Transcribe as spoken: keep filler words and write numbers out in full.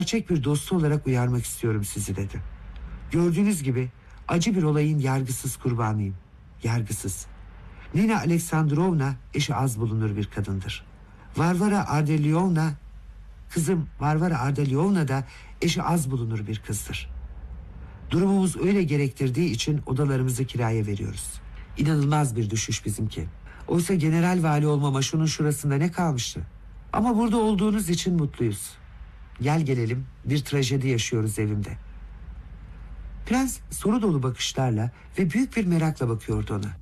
Gerçek bir dostu olarak uyarmak istiyorum sizi dedi. Gördüğünüz gibi acı bir olayın yargısız kurbanıyım. Yargısız. Nina Aleksandrovna eşi az bulunur bir kadındır. Varvara Ardalyonovna, kızım Varvara Ardalyonovna da eşi az bulunur bir kızdır. Durumumuz öyle gerektirdiği için odalarımızı kiraya veriyoruz. İnanılmaz bir düşüş bizimki. Oysa general vali olmama şunun şurasında ne kalmıştı? Ama burada olduğunuz için mutluyuz. Gel gelelim bir trajedi yaşıyoruz evimde. Prens soru dolu bakışlarla ve büyük bir merakla bakıyordu ona.